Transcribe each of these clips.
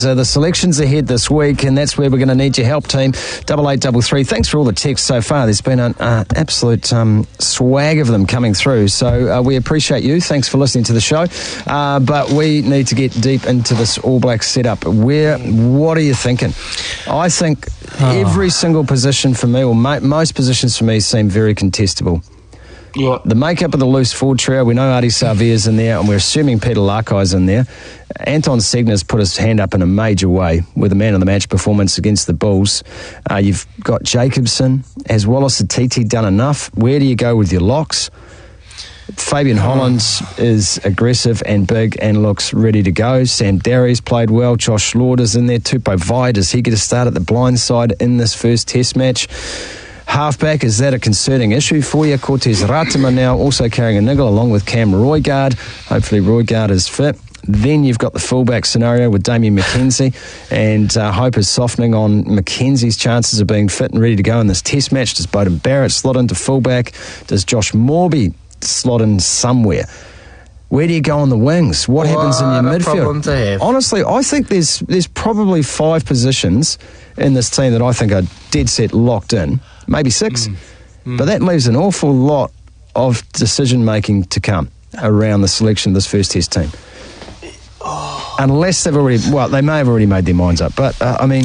The selections ahead this week, and that's where we're going to need your help, team. 8833. Thanks for all the texts so far. There's been an absolute swag of them coming through, so we appreciate you. Thanks for listening to the show. But we need to get deep into this All Blacks setup. What are you thinking? I think every single position for me, or most positions for me, seem very contestable. Yeah. The makeup of the loose forward trio, we know Ardie Savaia's in there, and we're assuming Peter Lakai's in there. Anton Segner's put his hand up in a major way with a man-of-the-match performance against the Bulls. You've got Jacobson. Has Wallace Atiti done enough? Where do you go with your locks? Fabian Hollands is aggressive and big and looks ready to go. Sam Darry's played well. Josh Slaughter's in there. Tupou Vaa'i, does he get a start at the blind side in this first test match? Halfback, is that a concerning issue for you? Cortez Ratama now also carrying a niggle along with Cam Roigard. Hopefully Roigard is fit. Then you've got the fullback scenario with Damien McKenzie, and hope is softening on McKenzie's chances of being fit and ready to go in this test match. Does Beauden Barrett slot into fullback? Does Josh Morby slot in somewhere? Where do you go on the wings? What happens in your midfield? Honestly, I think there's probably 5 positions in this team that I think are dead set locked in. Maybe 6. But that leaves an awful lot of decision-making to come around the selection of this first test team. Unless they've already... Well, they may have already made their minds up. But, I mean...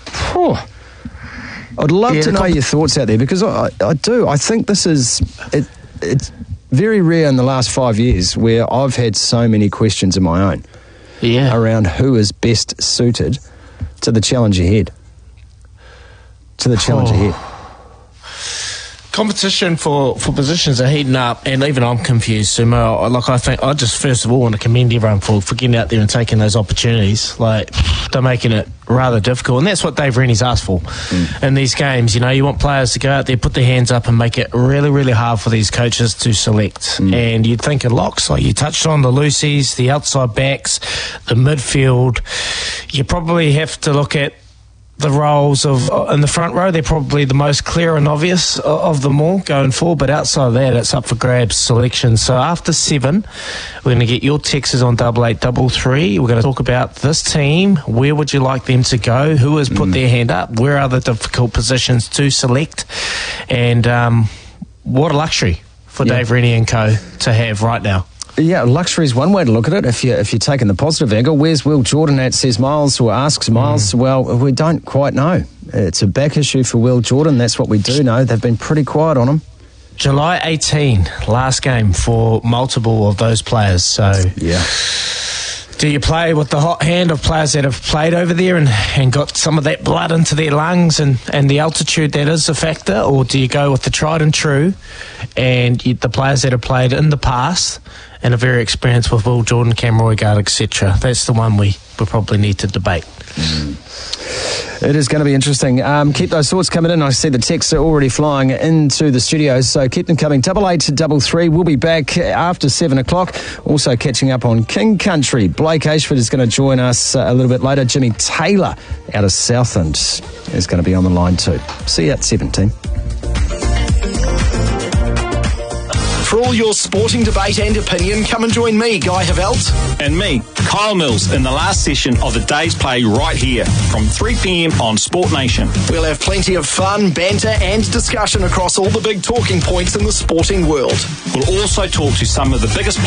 I'd love to know your thoughts out there, because I do. I think this is... It's very rare in the last 5 years where I've had so many questions of my own around who is best suited to the challenge ahead. Competition for positions are heating up, and even I'm confused, Sumo. Like, I think I just first of all want to commend everyone for getting out there and taking those opportunities. Like, they're making it rather difficult, and that's what Dave Rennie's asked for in these games. You know, you want players to go out there, put their hands up, and make it really, really hard for these coaches to select. And you'd think of locks, like you touched on, the loosies, the outside backs, the midfield. You probably have to look at the roles of in the front row. They're probably the most clear and obvious of them all going forward, but outside of that, it's up for grabs selection. So after 7, we're going to get your texts on 8833. We're going to talk about this team. Where would you like them to go? Who has put their hand up? Where are the difficult positions to select? And what a luxury for Dave Rennie and co to have right now. Yeah, luxury is one way to look at it. If you're taking the positive angle, where's Will Jordan at, says Miles, or asks Miles. Well, we don't quite know. It's a back issue for Will Jordan. That's what we do know. They've been pretty quiet on him. July 18, last game for multiple of those players. So yeah. Do you play with the hot hand of players that have played over there and got some of that blood into their lungs and the altitude that is a factor, or do you go with the tried and true and the players that have played in the past and are very experienced with Will Jordan, Cam Roigard, etc.? That's the one we probably need to debate. It is going to be interesting. Keep those thoughts coming in. I see the texts are already flying into the studios, so keep them coming. 8833. We'll be back after 7 o'clock. Also catching up on King Country. Blake Ashford is going to join us a little bit later. Jimmy Taylor out of Southend is going to be on the line too. See you at 17. For all your sporting debate and opinion, come and join me, Guy Havelt. And me, Kyle Mills, in the last session of the day's play right here from 3 p.m. on Sport Nation. We'll have plenty of fun, banter and discussion across all the big talking points in the sporting world. We'll also talk to some of the biggest